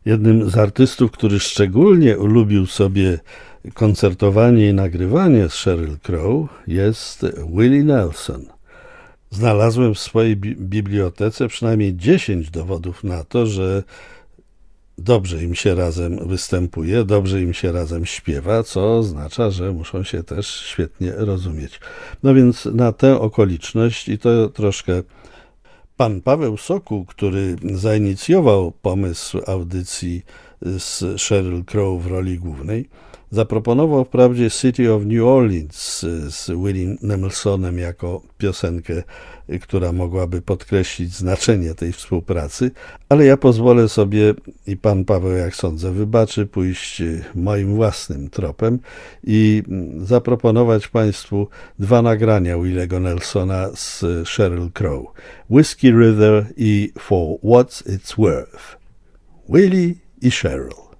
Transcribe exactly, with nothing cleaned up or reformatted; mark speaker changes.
Speaker 1: Jednym z artystów, który szczególnie ulubił sobie koncertowanie i nagrywanie z Sheryl Crow, jest Willie Nelson. Znalazłem w swojej bi- bibliotece przynajmniej dziesięć dowodów na to, że dobrze im się razem występuje, dobrze im się razem śpiewa, co oznacza, że muszą się też świetnie rozumieć. No więc na tę okoliczność i to troszkę pan Paweł Sokół, który zainicjował pomysł audycji z Sheryl Crow w roli głównej, zaproponował wprawdzie City of New Orleans z Willie Nelsonem jako piosenkę, która mogłaby podkreślić znaczenie tej współpracy, ale ja pozwolę sobie, i pan Paweł, jak sądzę, wybaczy, pójść moim własnym tropem i zaproponować państwu dwa nagrania Willego Nelsona z Sheryl Crow. Whiskey River i For What It's Worth. Willie i Sheryl.